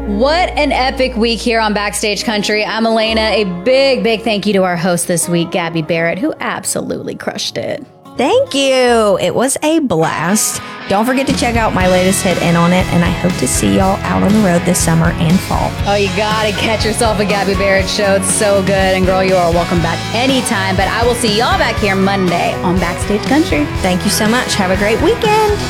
What an epic week here on Backstage Country. I'm Elena. A big thank you to our host this week, Gabby Barrett, who absolutely crushed it. Thank you. It was a blast. Don't forget to check out my latest hit, In On It, and I hope to see y'all out on the road this summer and fall. Oh, you gotta catch yourself a Gabby Barrett show. It's so good. And girl, you are welcome back anytime. But I will see y'all back here Monday on Backstage Country. Thank you so much. Have a great weekend.